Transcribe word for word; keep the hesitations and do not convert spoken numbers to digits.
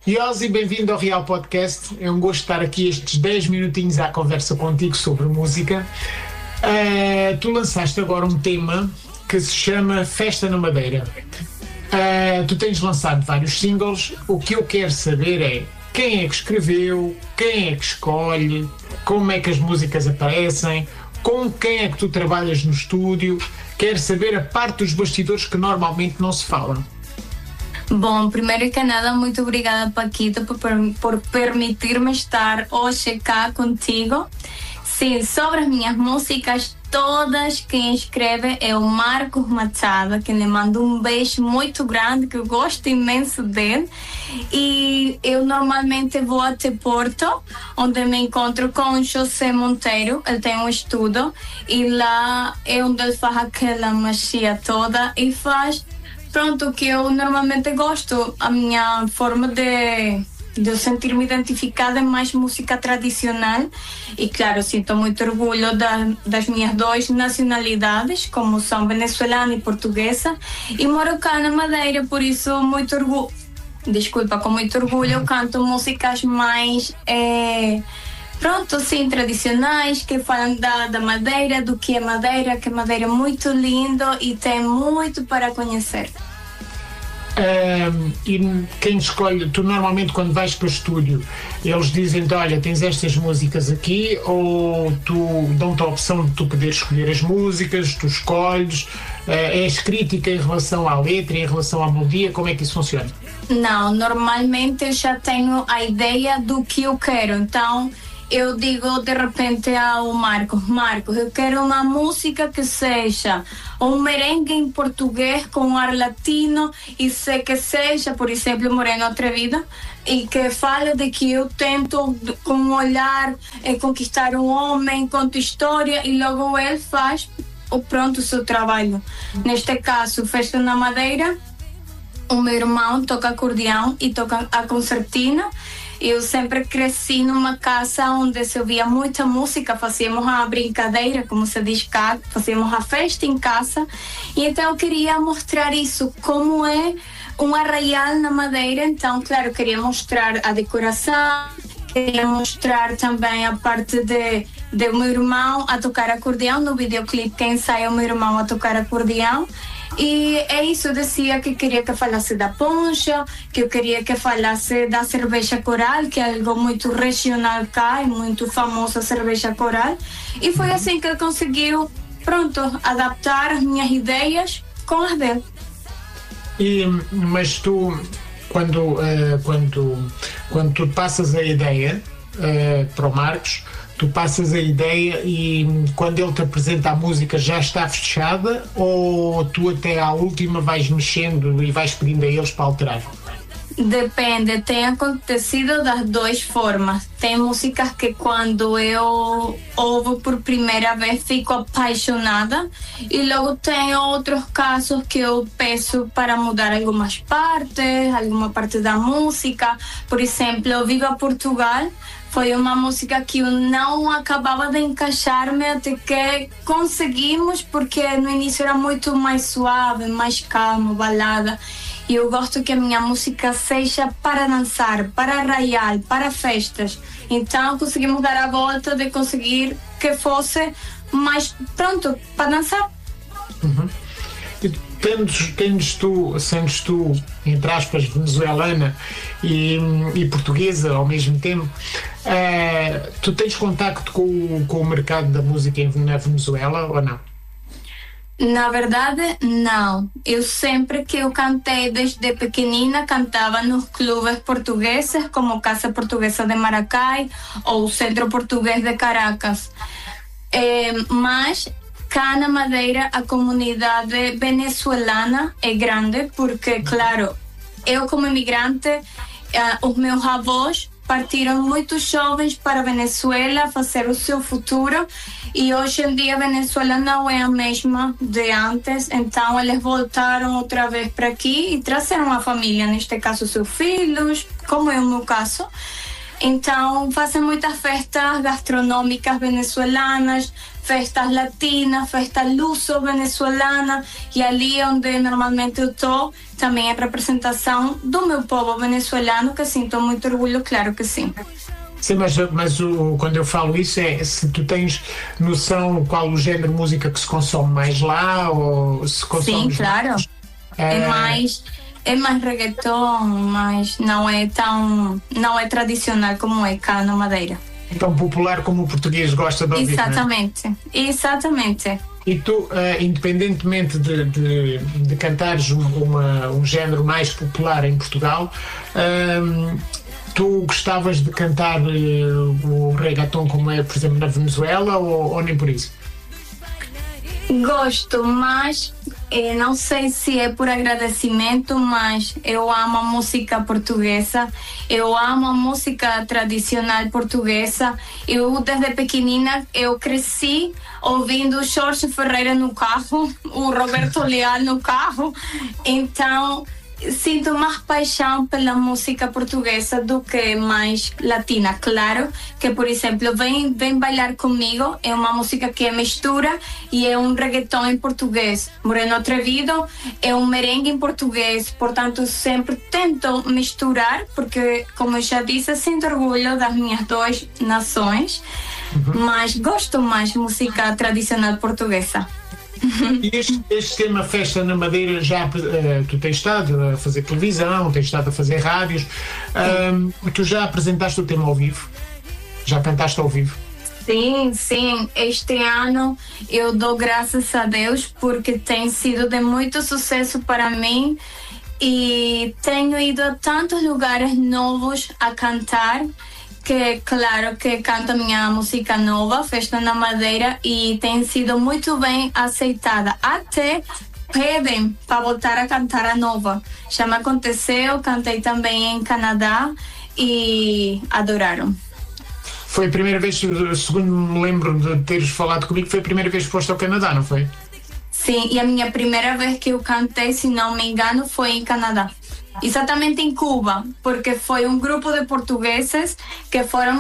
Ozzy, bem-vindo ao Real Podcast. É um gosto estar aqui estes dez minutinhos à conversa contigo sobre música. Uh, tu lançaste agora um tema que se chama Festa na Madeira. Uh, tu tens lançado vários singles. O que eu quero saber é quem é que escreveu, quem é que escolhe, como é que as músicas aparecem, com quem é que tu trabalhas no estúdio. Quero saber a parte dos bastidores que normalmente não se falam. Bom, primeiro que nada, muito obrigada, Paquito, por, por permitir-me estar hoje cá contigo. Sim, sobre as minhas músicas, todas quem escreve é o Marcos Machado, que lhe mando um beijo muito grande, que eu gosto imenso dele. E eu normalmente vou até Porto, onde me encontro com José Monteiro. Ele tem um estúdio e lá é onde ele faz aquela magia toda e faz... Pronto, que eu normalmente gosto, a minha forma de, de sentir-me identificada é mais música tradicional e, claro, sinto muito orgulho da, das minhas duas nacionalidades, como são venezuelana e portuguesa, e moro cá na Madeira, por isso muito orgulho, desculpa, com muito orgulho eu canto músicas mais... É, Pronto, sim, tradicionais, que falam da, da Madeira, do que é Madeira, que Madeira é muito lindo e tem muito para conhecer. Um, e quem escolhe, tu normalmente quando vais para o estúdio, eles dizem-te, olha, tens estas músicas aqui, ou tu dão-te a opção de tu poderes escolher as músicas, tu escolhes, uh, és crítica em relação à letra, em relação à melodia, como é que isso funciona? Não, normalmente eu já tenho a ideia do que eu quero, então... Eu digo de repente ao Marcos, Marcos, eu quero uma música que seja um merengue em português com ar latino e se que seja, por exemplo, Moreno Atrevido, e que fale de que eu tento com um olhar eh, conquistar um homem, conto história e logo ele faz o pronto o seu trabalho. Neste caso, Festa na Madeira, o meu irmão toca acordeão e toca a concertina. Eu sempre cresci numa casa onde se ouvia muita música, fazíamos a brincadeira, como se diz cá, fazíamos a festa em casa. E então eu queria mostrar isso, como é um arraial na Madeira. Então, claro, queria mostrar a decoração, queria mostrar também a parte de, de o meu irmão a tocar acordeão. No videoclipe, quem sai é o meu irmão a tocar acordeão. E é isso, eu dizia que queria que falasse da poncha, que eu queria que falasse da cerveja Coral, que é algo muito regional cá, é muito famosa a cerveja Coral. E foi assim que ele conseguiu, pronto, adaptar as minhas ideias com as dele. E, mas tu, quando, uh, quando, quando tu passas a ideia uh, para o Marcos, tu passas a ideia e quando ele te apresenta a música já está fechada ou tu até à última vais mexendo e vais pedindo a eles para alterar? Depende, tem acontecido das duas formas. Tem músicas que quando eu ouvo por primeira vez fico apaixonada e logo tem outros casos que eu peço para mudar algumas partes, alguma parte da música. Por exemplo, Viva Portugal foi uma música que eu não acabava de encaixar-me até que conseguimos, porque no início era muito mais suave, mais calmo, balada. E eu gosto que a minha música seja para dançar, para arraial, para festas. Então conseguimos dar a volta de conseguir que fosse mais pronto para dançar. Uhum. Tens, tens tu, sendo tu, entre aspas, venezuelana e, e portuguesa ao mesmo tempo, uh, tu tens contacto com, com o mercado da música na Venezuela ou não? Na verdade, não. Eu sempre que eu cantei desde pequenina, cantava nos clubes portugueses, como Casa Portuguesa de Maracay ou Centro Português de Caracas. É, mas cá na Madeira a comunidade venezuelana é grande porque, claro, eu como imigrante, uh, os meus avós partiram muito jovens para a Venezuela fazer o seu futuro e hoje em dia a Venezuela não é a mesma de antes, então eles voltaram outra vez para aqui e trouxeram a família, neste caso seus filhos, como é o meu caso. Então fazem muitas festas gastronômicas venezuelanas, festas latinas, festas luso-venezuelanas, e ali onde normalmente eu estou também é representação do meu povo venezuelano, que sinto muito orgulho, claro que sim. Sim, mas, mas o, quando eu falo isso é se tu tens noção qual o género de música que se consome mais lá, ou se consome. Sim, claro. Mais, é, é mais é mais reggaeton, mas não é tão não é tradicional como é cá na Madeira. Tão popular como o português gosta de ouvir. Exatamente, né? Exatamente. E tu, uh, independentemente de, de, de cantares um, uma, um género mais popular em Portugal, um, tu gostavas de cantar uh, o reggaeton como é, por exemplo, na Venezuela, ou, ou nem por isso? Gosto, mas eh, não sei se é por agradecimento, mas eu amo a música portuguesa, eu amo a música tradicional portuguesa. Eu, desde pequenina, eu cresci ouvindo Jorge Ferreira no carro, o Roberto Leal no carro, então sinto mais paixão pela música portuguesa do que mais latina. Claro que, por exemplo, Vem, Vem Bailar Comigo é uma música que é mistura e é um reggaeton em português. Moreno Atrevido é um merengue em português, portanto sempre tento misturar, porque, como eu já disse, sinto orgulho das minhas duas nações, uhum. mas gosto mais de música tradicional portuguesa. E este, este tema Festa na Madeira, já uh, tu tens estado a fazer televisão, tens estado a fazer rádios, uh, tu já apresentaste o tema ao vivo? Já cantaste ao vivo? Sim, sim. Este ano eu dou graças a Deus porque tem sido de muito sucesso para mim e tenho ido a tantos lugares novos a cantar, que claro que canto a minha música nova, Festa na Madeira, e tem sido muito bem aceitada. Até pedem para voltar a cantar a nova. Já me aconteceu, cantei também em Canadá e adoraram. Foi a primeira vez, segundo me lembro de teres falado comigo, foi a primeira vez que foste ao Canadá, não foi? Sim, e a minha primeira vez que eu cantei, se não me engano, foi em Canadá. Exatamente em Cuba, porque foi um grupo de portugueses que foram